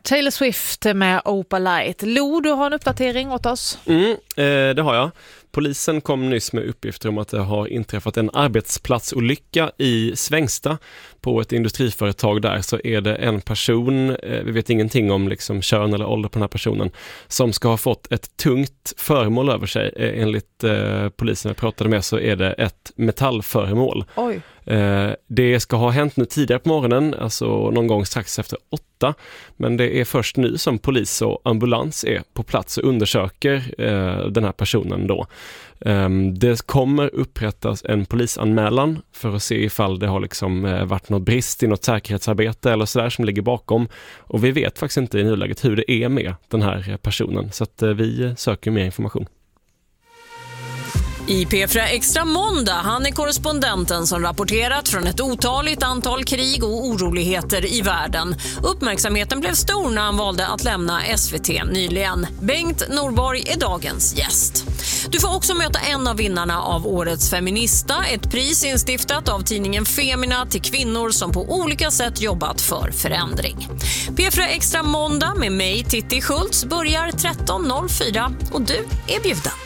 Taylor Swift med Opal Light. Lo, du har en uppdatering åt oss? Det har jag. Polisen kom nyss med uppgifter om att det har inträffat en arbetsplatsolycka i Svängsta. På ett industriföretag där så är det en person, vi vet ingenting om liksom kön eller ålder på den här personen, som ska ha fått ett tungt föremål över sig. Enligt polisen jag pratade med så är det ett metallföremål. Oj. Det ska ha hänt nu tidigare på morgonen, alltså någon gång strax efter 8, men det är först nu som polis och ambulans är på plats och undersöker den här personen då. Det kommer upprättas en polisanmälan för att se ifall det har liksom varit något brist i något säkerhetsarbete eller sådär som ligger bakom, och vi vet faktiskt inte i nuläget hur det är med den här personen, så att vi söker mer information. I P4 Extra måndag, han är korrespondenten som rapporterat från ett otaligt antal krig och oroligheter i världen. Uppmärksamheten blev stor när han valde att lämna SVT nyligen. Bengt Norborg är dagens gäst. Du får också möta en av vinnarna av årets Feminista, ett pris instiftat av tidningen Femina till kvinnor som på olika sätt jobbat för förändring. P4 Extra måndag med mig, Titti Schultz, börjar 13.04 och du är bjuden.